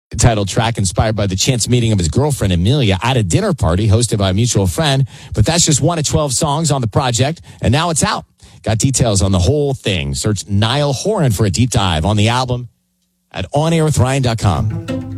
Titled track inspired by the chance meeting of his girlfriend Amelia at a dinner party hosted by a mutual friend. But that's just one of 12 songs on the project, and now it's out. Got details on the whole thing. Search Niall Horan for a deep dive on the album at onairwithryan.com.